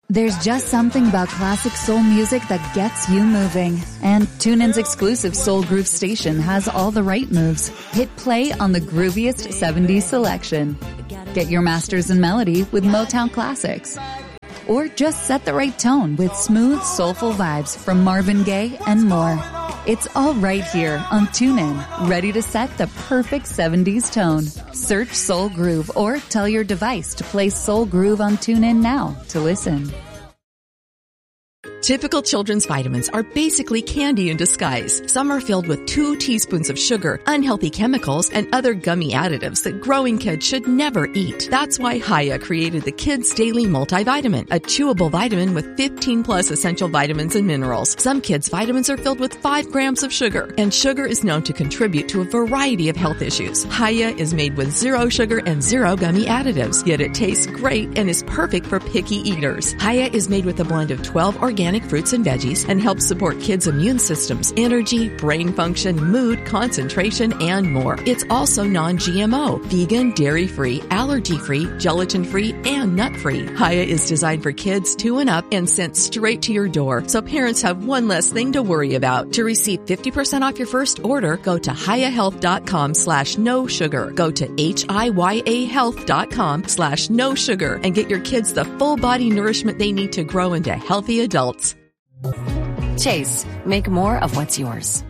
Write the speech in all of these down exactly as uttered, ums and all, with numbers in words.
There's just something about classic soul music that gets you moving. And TuneIn's exclusive Soul Groove station has all the right moves. Hit play on the grooviest seventies selection. Get your masters in melody with Motown Classics. Or just set the right tone with smooth, soulful vibes from Marvin Gaye and more. It's all right here on TuneIn, ready to set the perfect seventies tone. Search Soul Groove or tell your device to play Soul Groove on TuneIn now to listen. Typical children's vitamins are basically candy in disguise. Some are filled with two teaspoons of sugar, unhealthy chemicals, and other gummy additives that growing kids should never eat. That's why Hiya created the Kids Daily Multivitamin, a chewable vitamin with fifteen plus essential vitamins and minerals. Some kids' vitamins are filled with five grams of sugar, and sugar is known to contribute to a variety of health issues. Hiya is made with zero sugar and zero gummy additives, yet it tastes great and is perfect for picky eaters. Hiya is made with a blend of twelve organic fruits and veggies and helps support kids' immune systems, energy, brain function, mood, concentration, and more. It's also non-G M O, vegan, dairy-free, allergy-free, gelatin-free, and nut-free. Hiya is designed for kids two and up and sent straight to your door, so parents have one less thing to worry about. To receive fifty percent off your first order, go to hiyahealth.com slash no sugar. Go to H-I-Y-A health.com slash no sugar and get your kids the full body nourishment they need to grow into healthy adults. Chase, make more of what's yours.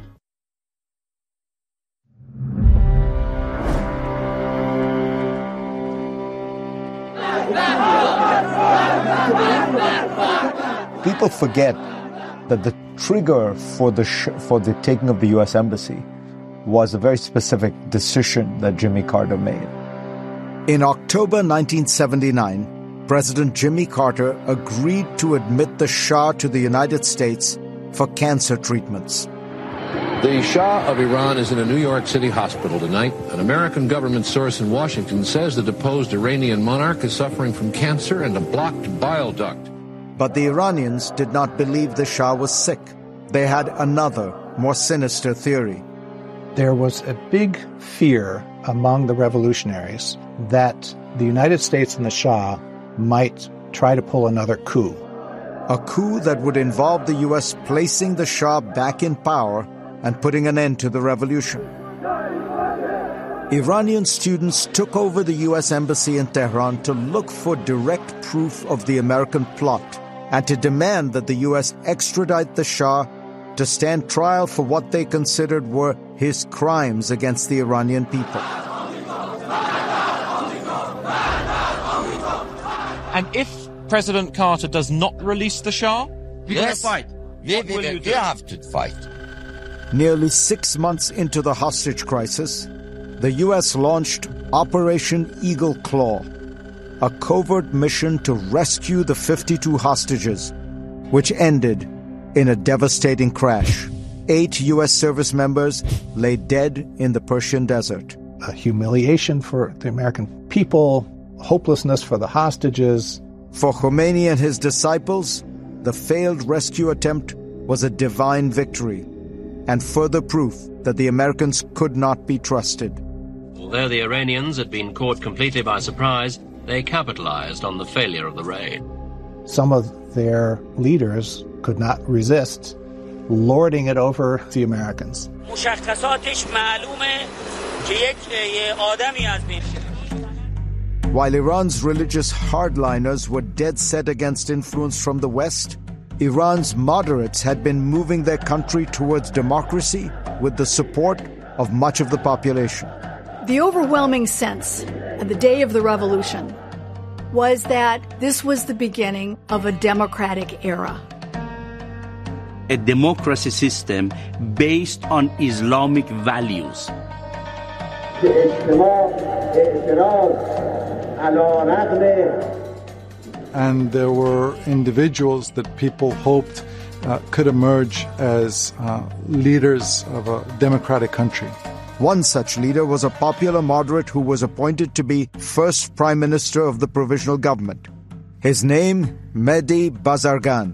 People forget that the trigger for the sh- for the taking of the U S Embassy was a very specific decision that Jimmy Carter made. In October nineteen seventy-nine, President Jimmy Carter agreed to admit the Shah to the United States for cancer treatments. The Shah of Iran is in a New York City hospital tonight. An American government source in Washington says the deposed Iranian monarch is suffering from cancer and a blocked bile duct. But the Iranians did not believe the Shah was sick. They had another, more sinister theory. There was a big fear among the revolutionaries that the United States and the Shah might try to pull another coup. A coup that would involve the U S placing the Shah back in power and putting an end to the revolution. Iranian students took over the U S Embassy in Tehran to look for direct proof of the American plot and to demand that the U S extradite the Shah to stand trial for what they considered were his crimes against the Iranian people. And if President Carter does not release the Shah, you're yes, going to fight. We, What we, will we, you we do? have to fight. Nearly six months into the hostage crisis, the U S launched Operation Eagle Claw, a covert mission to rescue the fifty-two hostages, which ended in a devastating crash. Eight U S service members lay dead in the Persian desert. A humiliation for the American people, hopelessness for the hostages. For Khomeini and his disciples, the failed rescue attempt was a divine victory and further proof that the Americans could not be trusted. Although the Iranians had been caught completely by surprise, they capitalized on the failure of the raid. Some of their leaders could not resist lording it over the Americans. While Iran's religious hardliners were dead set against influence from the West, Iran's moderates had been moving their country towards democracy with the support of much of the population. The overwhelming sense at the day of the revolution was that this was the beginning of a democratic era. A democracy system based on Islamic values. And there were individuals that people hoped uh, could emerge as uh, leaders of a democratic country. One such leader was a popular moderate who was appointed to be first prime minister of the provisional government. His name, Mehdi Bazargan.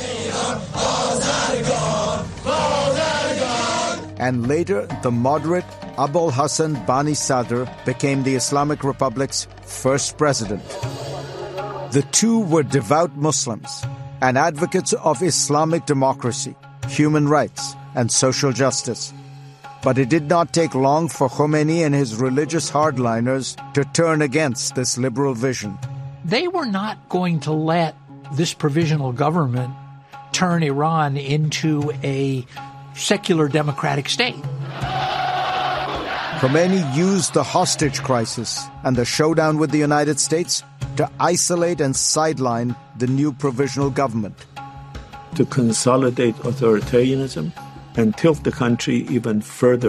And later, the moderate Abul Hassan Bani Sadr became the Islamic Republic's first president. The two were devout Muslims and advocates of Islamic democracy, human rights, and social justice. But it did not take long for Khomeini and his religious hardliners to turn against this liberal vision. They were not going to let this provisional government turn Iran into a secular democratic state. Khomeini used the hostage crisis and the showdown with the United States to isolate and sideline the new provisional government. To consolidate authoritarianism and tilt the country even further